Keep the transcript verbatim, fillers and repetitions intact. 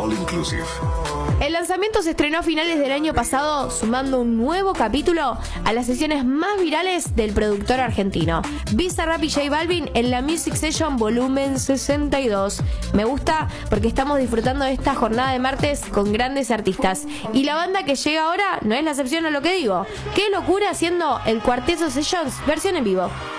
All Inclusive. El lanzamiento se estrenó a finales del año pasado, sumando un nuevo capítulo a las sesiones más virales del productor argentino. Bizarrap y J Balvin en la Music Session Volumen sesenta y dos. Me gusta porque estamos disfrutando de esta jornada de martes con grandes artistas. Y la banda que llega ahora no es la excepción a lo que digo. ¡Qué locura haciendo el Cuarteto Sessions versión en vivo!